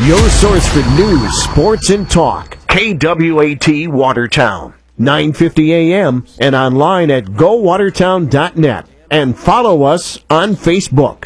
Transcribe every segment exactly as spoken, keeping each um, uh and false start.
Your source for news, sports, and talk. K W A T Watertown, nine fifty A M and online at go watertown dot net. And follow us on Facebook.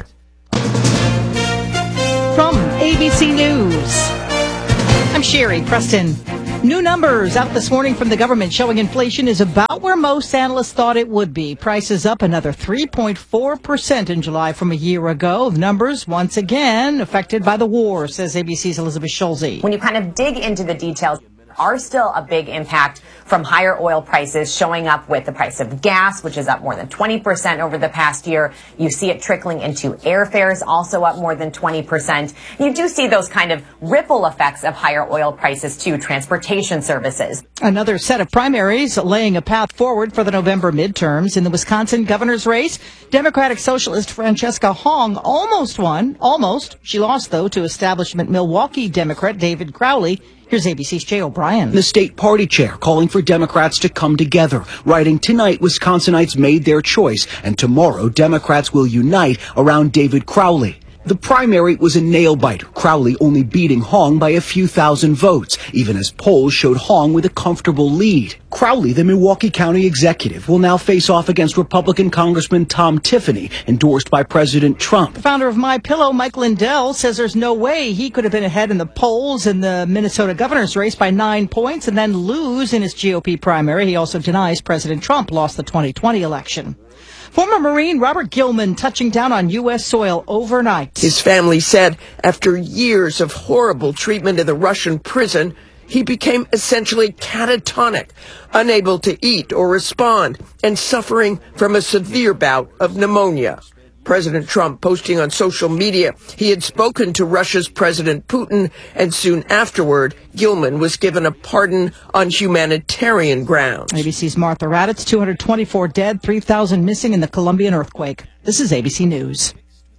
From A B C News, I'm Sherry Preston. New numbers out this morning from the government showing inflation is about where most analysts thought it would be. Prices up another three point four percent in July from a year ago. The numbers, once again, affected by the war, says A B C's Elizabeth Schulze. When you kind of dig into the details, are still a big impact from higher oil prices showing up with the price of gas, which is up more than twenty percent over the past year. You see it trickling into airfares, also up more than twenty percent. You do see those kind of ripple effects of higher oil prices to transportation services. Another set of primaries laying a path forward for the November midterms. In the Wisconsin governor's race, Democratic Socialist Francesca Hong almost won. Almost. She lost, though, to establishment Milwaukee Democrat David Crowley. Here's A B C's Jay O'Brien. The state party chair calling for Democrats to come together, writing, "Tonight, Wisconsinites made their choice, and tomorrow, Democrats will unite around David Crowley." The primary was a nail-biter, Crowley only beating Hong by a few thousand votes, even as polls showed Hong with a comfortable lead. Crowley, the Milwaukee County executive, will now face off against Republican Congressman Tom Tiffany, endorsed by President Trump. The founder of MyPillow, Mike Lindell, says there's no way he could have been ahead in the polls in the Minnesota governor's race by nine points and then lose in his G O P primary. He also denies President Trump lost the twenty twenty election. Former Marine Robert Gilman touching down on U S soil overnight. His family said after years of horrible treatment in the Russian prison, he became essentially catatonic, unable to eat or respond, and suffering from a severe bout of pneumonia. President Trump posting on social media he had spoken to Russia's President Putin, and soon afterward, Gilman was given a pardon on humanitarian grounds. A B C's Martha Raddatz, two hundred twenty-four dead, three thousand missing in the Colombian earthquake. This is A B C News.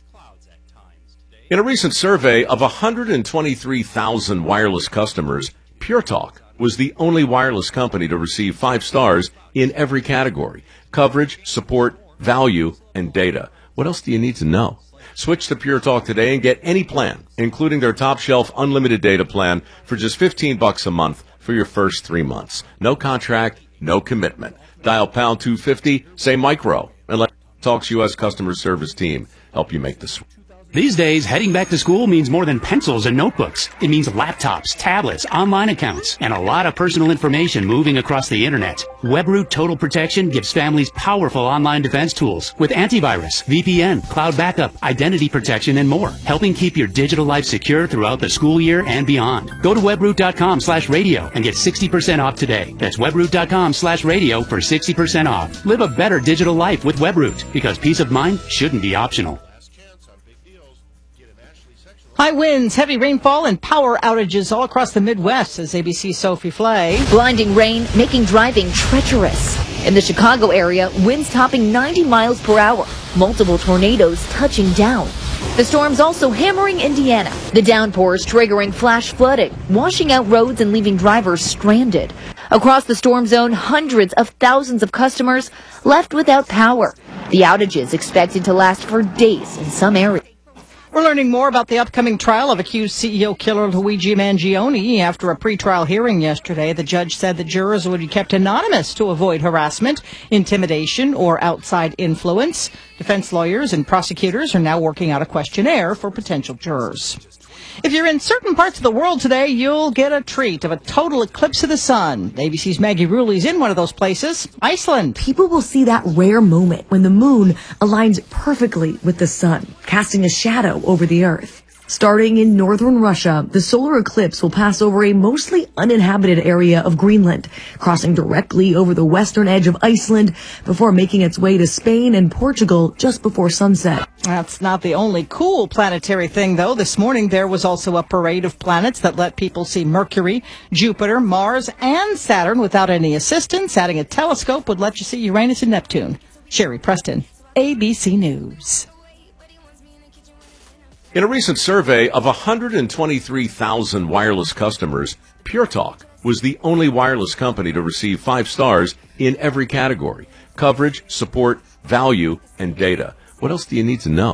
In a recent survey of one hundred twenty-three thousand wireless customers, Pure Talk was the only wireless company to receive five stars in every category: coverage, support, value, and data. What else do you need to know? Switch to Pure Talk today and get any plan, including their top shelf unlimited data plan, for just fifteen bucks a month for your first three months. No contract, no commitment. Dial pound two fifty, say micro, and let Talk's U S customer service team help you make the switch. These days, heading back to school means more than pencils and notebooks. It means laptops, tablets, online accounts, and a lot of personal information moving across the internet. WebRoot Total Protection gives families powerful online defense tools with antivirus, V P N, cloud backup, identity protection, and more, helping keep your digital life secure throughout the school year and beyond. Go to webroot.com slash radio and get sixty percent off today. That's webroot.com slash radio for sixty percent off. Live a better digital life with WebRoot, because peace of mind shouldn't be optional. High winds, heavy rainfall, and power outages all across the Midwest, says A B C's Sophie Flay. Blinding rain making driving treacherous. In the Chicago area, winds topping ninety miles per hour. Multiple tornadoes touching down. The storm's also hammering Indiana. The downpours triggering flash flooding, washing out roads and leaving drivers stranded. Across the storm zone, hundreds of thousands of customers left without power. The outages expected to last for days in some areas. We're learning more about the upcoming trial of accused C E O killer Luigi Mangione. After a pretrial hearing yesterday, the judge said the jurors would be kept anonymous to avoid harassment, intimidation, or outside influence. Defense lawyers and prosecutors are now working out a questionnaire for potential jurors. If you're in certain parts of the world today, you'll get a treat of a total eclipse of the sun. A B C's Maggie Ruley's in one of those places, Iceland. People will see that rare moment when the moon aligns perfectly with the sun, casting a shadow over the earth. Starting in northern Russia, the solar eclipse will pass over a mostly uninhabited area of Greenland, crossing directly over the western edge of Iceland before making its way to Spain and Portugal just before sunset. That's not the only cool planetary thing, though. This morning there was also a parade of planets that let people see Mercury, Jupiter, Mars, and Saturn without any assistance. Adding a telescope would let you see Uranus and Neptune. Sherry Preston, A B C News. In a recent survey of one hundred twenty-three thousand wireless customers, Pure Talk was the only wireless company to receive five stars in every category: coverage, support, value, and data. What else do you need to know?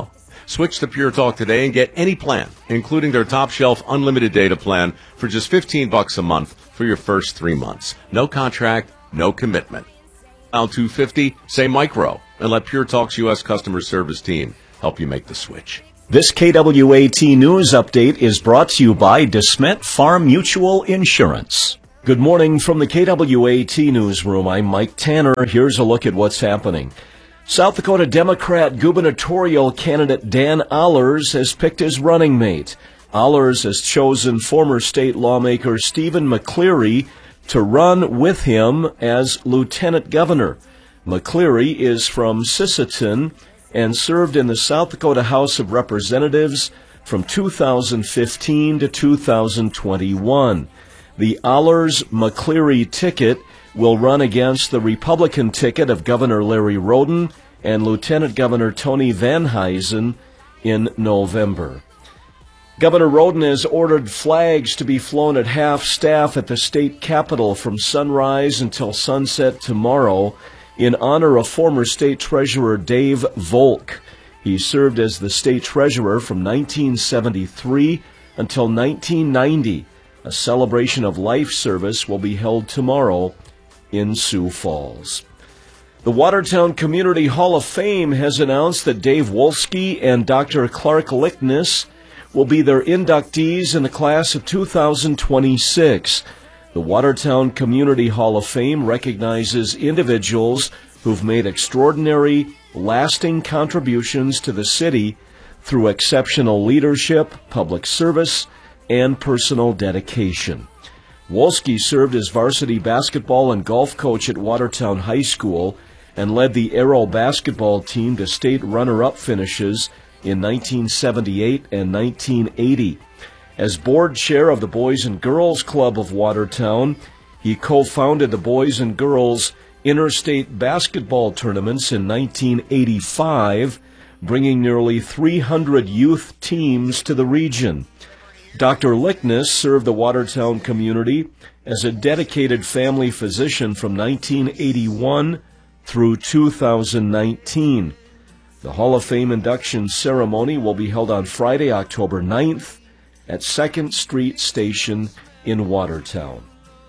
Switch to Pure Talk today and get any plan, including their top shelf unlimited data plan for just fifteen bucks a month for your first three months. No contract, no commitment. Dial two fifty, say micro, and let Pure Talk's U S customer service team help you make the switch. This K W A T News Update is brought to you by DeSmet Farm Mutual Insurance. Good morning from the K W A T Newsroom. I'm Mike Tanner. Here's a look at what's happening. South Dakota Democrat gubernatorial candidate Dan Allers has picked his running mate. Allers has chosen former state lawmaker Stephen McCleary to run with him as lieutenant governor. McCleary is from Sisseton and served in the South Dakota House of Representatives from two thousand fifteen to two thousand twenty-one. The Allers-McCleary ticket will run against the Republican ticket of Governor Larry Roden and Lieutenant Governor Tony Van Huysen in November. Governor Roden has ordered flags to be flown at half-staff at the state capitol from sunrise until sunset tomorrow in honor of former state treasurer Dave Volk. He served as the state treasurer from nineteen seventy-three until nineteen ninety. A celebration of life service will be held tomorrow in Sioux Falls. The Watertown Community Hall of Fame has announced that Dave Wolski and Doctor Clark Lickness will be their inductees in the class of two thousand twenty-six. The Watertown Community Hall of Fame recognizes individuals who've made extraordinary, lasting contributions to the city through exceptional leadership, public service, and personal dedication. Wolski served as varsity basketball and golf coach at Watertown High School and led the Arrow basketball team to state runner-up finishes in nineteen seventy-eight and nineteen eighty. As board chair of the Boys and Girls Club of Watertown, he co-founded the Boys and Girls Interstate Basketball Tournaments in nineteen eighty-five, bringing nearly three hundred youth teams to the region. Doctor Lickness served the Watertown community as a dedicated family physician from nineteen eighty-one through two thousand nineteen. The Hall of Fame induction ceremony will be held on Friday, October ninth at second Street Station in Watertown.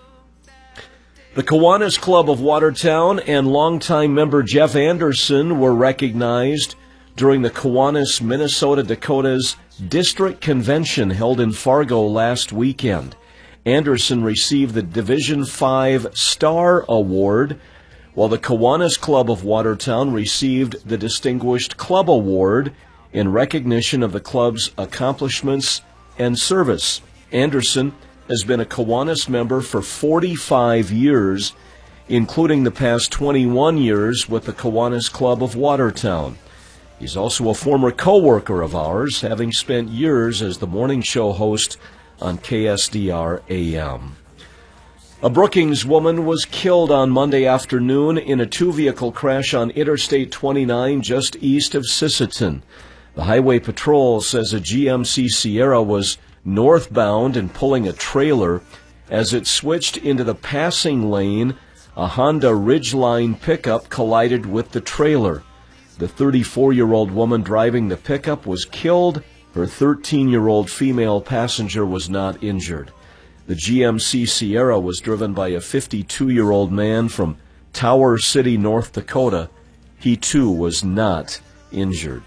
The Kiwanis Club of Watertown and longtime member Jeff Anderson were recognized during the Kiwanis Minnesota Dakotas District Convention held in Fargo last weekend. Anderson received the Division five Star Award, while the Kiwanis Club of Watertown received the Distinguished Club Award in recognition of the club's accomplishments and service. Anderson has been a Kiwanis member for forty-five years, including the past twenty-one years with the Kiwanis Club of Watertown. He's also a former co-worker of ours, having spent years as the morning show host on K S D R A M. A Brookings woman was killed on Monday afternoon in a two-vehicle crash on Interstate twenty-nine just east of Sisseton. The Highway Patrol says a G M C Sierra was northbound and pulling a trailer. As it switched into the passing lane, a Honda Ridgeline pickup collided with the trailer. The thirty-four-year-old woman driving the pickup was killed. Her thirteen-year-old female passenger was not injured. The G M C Sierra was driven by a fifty-two-year-old man from Tower City, North Dakota. He, too, was not injured.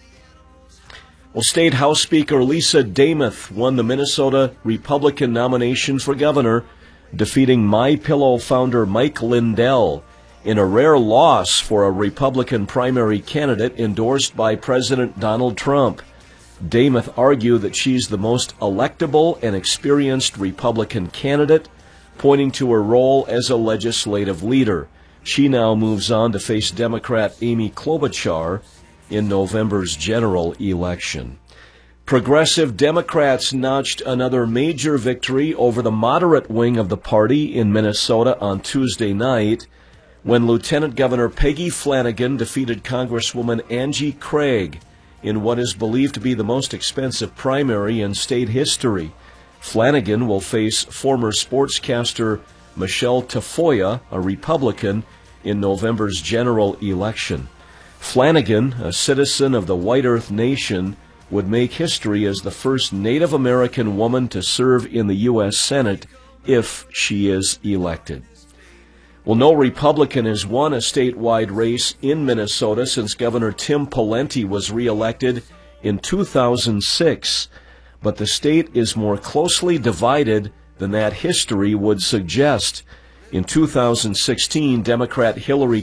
Well, State House Speaker Lisa Demuth won the Minnesota Republican nomination for governor, defeating MyPillow founder Mike Lindell in a rare loss for a Republican primary candidate endorsed by President Donald Trump. Demuth argued that she's the most electable and experienced Republican candidate, pointing to her role as a legislative leader. She now moves on to face Democrat Amy Klobuchar in November's general election. Progressive Democrats notched another major victory over the moderate wing of the party in Minnesota on Tuesday night when Lieutenant Governor Peggy Flanagan defeated Congresswoman Angie Craig in what is believed to be the most expensive primary in state history. Flanagan will face former sportscaster Michelle Tafoya, a Republican, in November's general election. Flanagan, a citizen of the White Earth Nation, would make history as the first Native American woman to serve in the U S Senate if she is elected. Well, no Republican has won a statewide race in Minnesota since Governor Tim Pawlenty was reelected in two thousand six, but the state is more closely divided than that history would suggest. In two thousand sixteen, Democrat Hillary